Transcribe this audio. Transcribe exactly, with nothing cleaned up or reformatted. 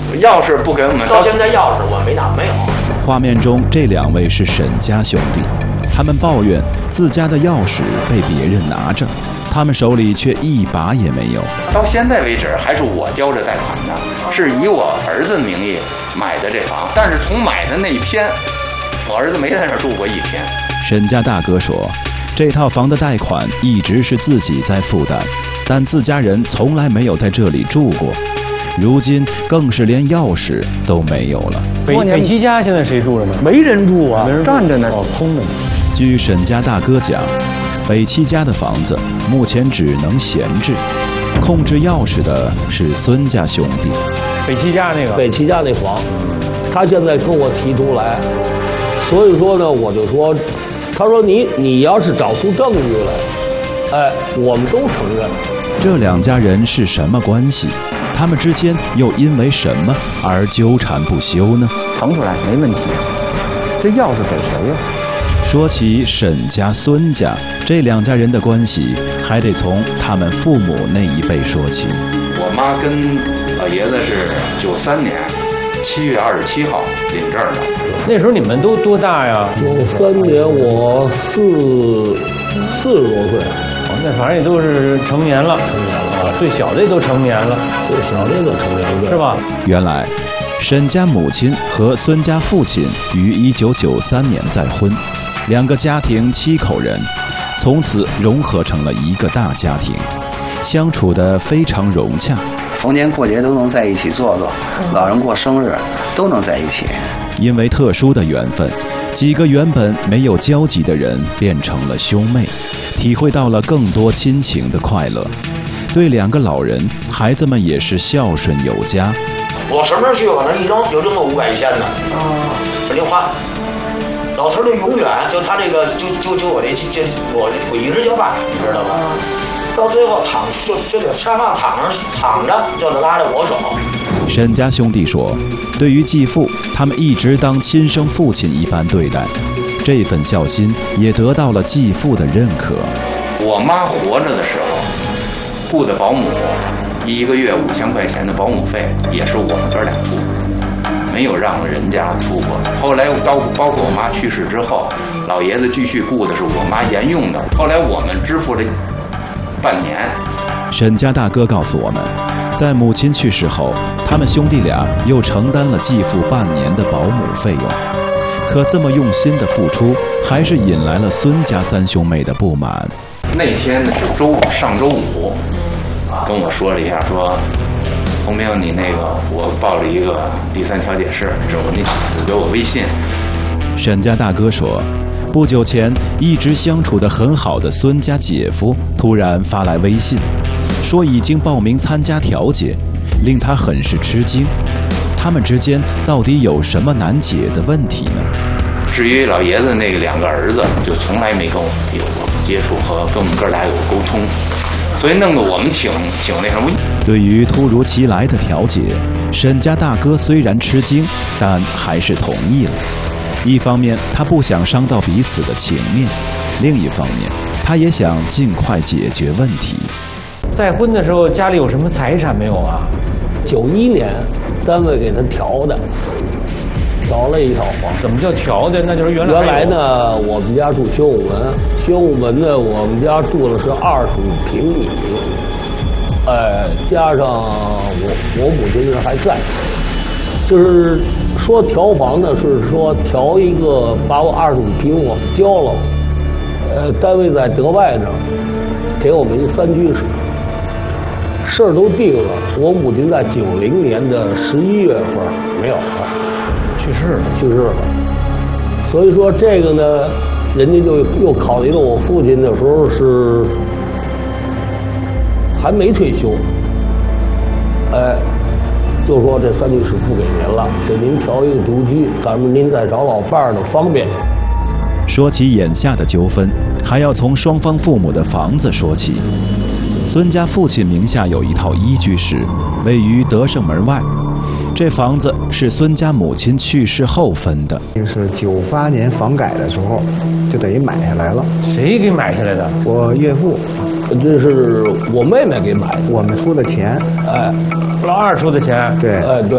钥匙不给我们， 到现在钥匙我没拿，没有。 画面中这两位是沈家兄弟，他们抱怨自家的钥匙被别人拿着，他们手里却一把也没有。 到现在为止还是我交着贷款的，是以我儿子名义买的这房，但是从买的那一天，我儿子没在那儿住过一天。 沈家大哥说，这套房的贷款一直是自己在负担，但自家人从来没有在这里住过，如今更是连钥匙都没有了。 北北七家现在谁住着呢？ 没人住啊， 没人住站着呢， 哦，空的。 据沈家大哥讲，北七家的房子目前只能闲置，控制钥匙的是孙家兄弟。 北七家那个， 北七家那房，他现在跟我提出来，所以说呢，我就说，他说你你要是找出证据来，哎，我们都承认。 这两家人是什么关系？他们之间又因为什么而纠缠不休呢？ 腾出来没问题，这钥匙给谁呀？ 说起沈家、孙家这两家人的关系，还得从他们父母那一辈说起。 我妈跟老爷子是九三年七月二十七号领证的。 那时候你们都多大呀？ 九三年我四四十多岁， 哦，那反正也都是成年了，成年了啊，最小的也都成年了， 最小的都成年了， 是吧？ 原来，沈家母亲和孙家父亲于一九九三年再婚，两个家庭七口人，从此融合成了一个大家庭，相处得非常融洽。 逢年过节都能在一起坐坐，老人过生日都能在一起。 因为特殊的缘分，几个原本没有交集的人变成了兄妹，体会到了更多亲情的快乐。对两个老人，孩子们也是孝顺有加。 我什么时候去，可能一扔就扔个五百一千的，啊，肯定花。老头儿就永远就他这个就就就我这这我我一直就办，你知道吧？到最后躺就就在沙发躺着躺着就得拉着我手。 沈家兄弟说，对于继父，他们一直当亲生父亲一般对待，这份孝心也得到了继父的认可。 我妈活着的时候雇的保姆，一个月五千块钱的保姆费也是我们哥俩出，没有让人家出过。后来包包括我妈去世之后，老爷子继续雇的是我妈沿用的，后来我们支付了半年。 沈家大哥告诉我们，在母亲去世后，他们兄弟俩又承担了继父半年的保姆费用。可这么用心的付出，还是引来了孙家三兄妹的不满。 那天呢是周五，上周五，跟我说了一下，说洪明，你那个我报了一个第三调解室，之后你给我微信。 沈家大哥说，不久前一直相处得很好的孙家姐夫突然发来微信，说已经报名参加调解，令他很是吃惊。他们之间到底有什么难解的问题呢？ 至于老爷子那个两个儿子，就从来没跟我有过接触和跟我们哥俩有沟通，所以弄得我们挺挺那什么。 对于突如其来的调解，沈家大哥虽然吃惊，但还是同意了。一方面他不想伤到彼此的情面，另一方面他也想尽快解决问题。 再婚的时候家里有什么财产没有啊？ 九一年单位给他调的，调了一套房。 怎么叫调的？那就是原来原来呢，我们家住宣武门，宣武门呢，我们家住的是二十五平米，哎，加上我我母亲还在，就是说调房呢，是说调一个把我二十五平我们交了，呃，单位在德外那儿给我们一三居室。事儿都定了，我母亲在九零年的十一月份没有了， 去世了， 去世了。所以说这个呢，人家就又考虑到我父亲的时候是还没退休，哎，就说这三居室不给您了，给您调一个独居，咱们您再找老伴儿的方便。 说起眼下的纠纷，还要从双方父母的房子说起。孙家父亲名下有一套一居室，位于德胜门外。这房子是孙家母亲去世后分的， 是九八年房改的时候，就等于买下来了。 谁给买下来的？ 我岳父， 这是我妹妹给买的， 我们出的钱。 哎， 老二出的钱。 对， 哎对。